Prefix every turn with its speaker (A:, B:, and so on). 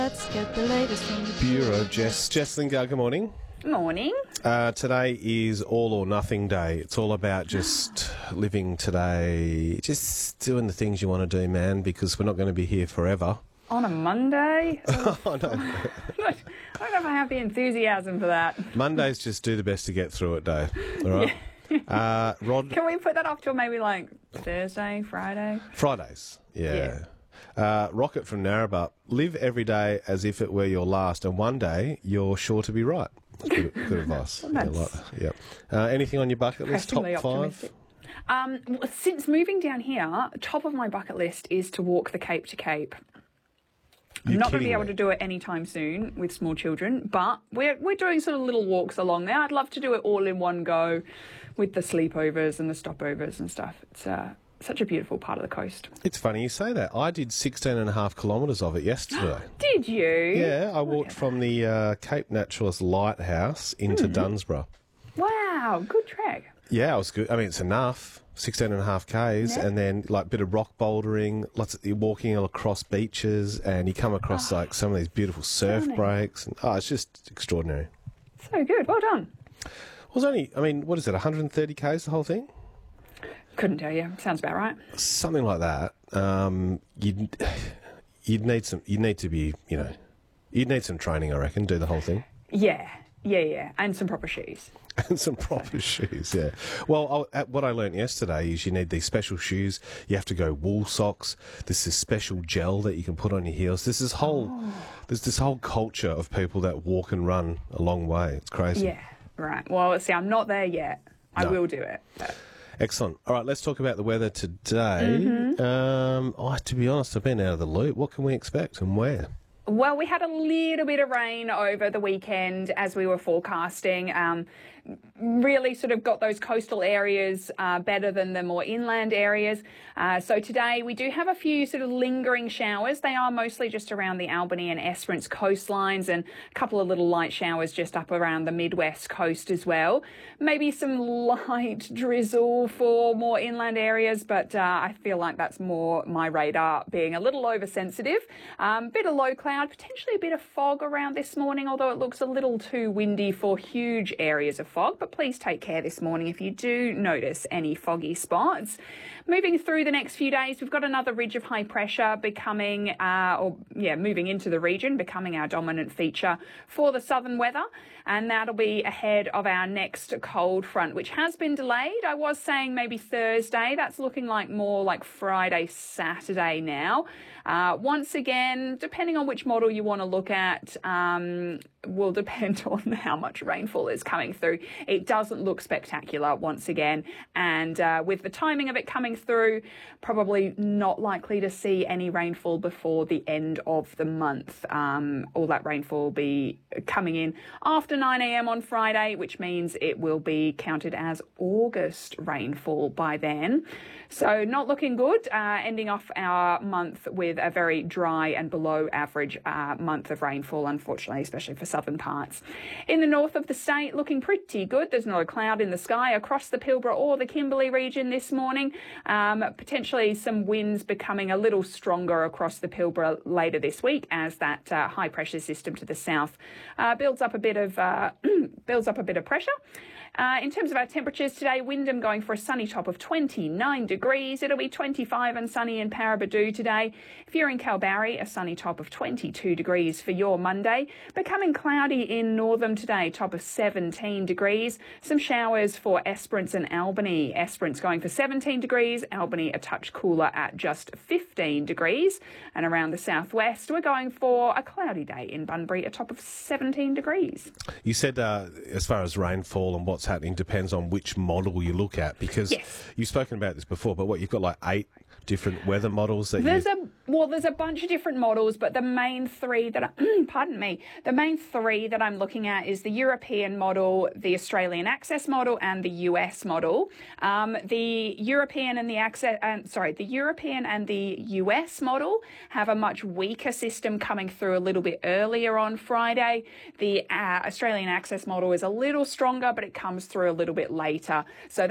A: Let's get the latest from the
B: Bureau. Jess Lingard, good morning.
C: Morning.
B: Today is all or nothing day. It's all about just living today, just doing the things you want to do, man, because we're not going to be here forever.
C: On a Monday?
B: Oh, no.
C: I don't know if I have the enthusiasm for that.
B: Mondays just do the best to get through it day. All right?
C: Yeah.
B: Rod?
C: Can we put that off till maybe like Thursday, Friday?
B: Fridays, yeah. Rocket from Narrabah. Live every day as if it were your last, and one day you're sure to be right. That's good advice. Anything on your bucket list? Top
C: Depressingly
B: five?
C: Since moving down here, top of my bucket list is to walk the Cape to Cape. I'm not going to be able to do it anytime soon with small children, but we're doing sort of little walks along there. I'd love to do it all in one go with the sleepovers and the stopovers and stuff. It's such a beautiful part of the coast.
B: It's funny you say that. I did 16.5 kilometres of it yesterday.
C: Did you?
B: Yeah, I walked from the Cape Naturalist Lighthouse into Dunsborough.
C: Wow, good trek.
B: Yeah, it was good. I mean, it's enough. 16.5 Ks, and then like a bit of rock bouldering, you're walking across beaches, and you come across like some of these beautiful surf breaks. And, it's just extraordinary.
C: So good. Well done.
B: It was only, what is it, 130 Ks the whole thing?
C: Couldn't tell you. Sounds about right.
B: Something like that. You'd need some training, I reckon, do the whole thing.
C: Yeah, and some proper shoes.
B: And some proper shoes, yeah. Well, what I learnt yesterday is you need these special shoes. You have to go wool socks. There's this special gel that you can put on your heels. There's this whole culture of people that walk and run a long way. It's crazy.
C: Yeah, right. Well, see, I'm not there yet. I will do it. But...
B: Excellent. All right, let's talk about the weather today. To be honest, I've been out of the loop. What can we expect and where?
C: Well, we had a little bit of rain over the weekend as we were forecasting. Really sort of got those coastal areas better than the more inland areas. So today we do have a few sort of lingering showers. They are mostly just around the Albany and Esperance coastlines, and a couple of little light showers just up around the Midwest coast as well. Maybe some light drizzle for more inland areas, but I feel like that's more my radar being a little oversensitive. Bit of low cloud, potentially a bit of fog around this morning, although it looks a little too windy for huge areas of fog, but please take care this morning if you do notice any foggy spots. Moving through the next few days, we've got another ridge of high pressure moving into the region, becoming our dominant feature for the southern weather, and that'll be ahead of our next cold front, which has been delayed. I was saying maybe Thursday. That's looking like more like Friday, Saturday now. Once again, depending on which model you want to look at, will depend on how much rainfall is coming through. It doesn't look spectacular once again, and with the timing of it coming through, probably not likely to see any rainfall before the end of the month. All that rainfall will be coming in after 9 a.m. on Friday, which means it will be counted as August rainfall by then. So not looking good, ending off our month with a very dry and below average month of rainfall, unfortunately, especially for southern parts. In the north of the state, looking pretty good. There's not a cloud in the sky across the Pilbara or the Kimberley region this morning. Potentially some winds becoming a little stronger across the Pilbara later this week as that high pressure system to the south builds up a bit of pressure. In terms of our temperatures today, Wyndham going for a sunny top of 29 degrees. It'll be 25 and sunny in Paraburdoo today. If you're in Kalbarri, a sunny top of 22 degrees for your Monday. Becoming cloudy in Northam today, top of 17 degrees. Some showers for Esperance and Albany. Esperance going for 17 degrees, Albany a touch cooler at just 15 degrees. And around the southwest, we're going for a cloudy day in Bunbury, a top of 17 degrees.
B: You said as far as rainfall and what's happening depends on which model you look at, because you've spoken about this before, but you've got like 8 different weather models that there's a bunch of different models, but the main three that the main three that I'm looking at is the European model, the Australian Access model, and the US model. The European and the US model have a much weaker system coming through a little bit earlier on Friday. The Australian Access model is a little stronger, but it comes through a little bit later. So